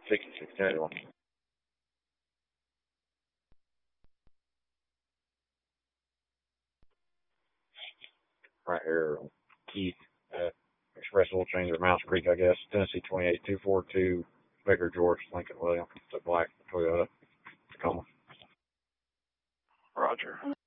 66 Taylor. Right here, Keith, Express Oil Change or Mouse Creek, I guess. Tennessee 28242, Baker George, Lincoln William. It's a black Toyota Tacoma. Roger.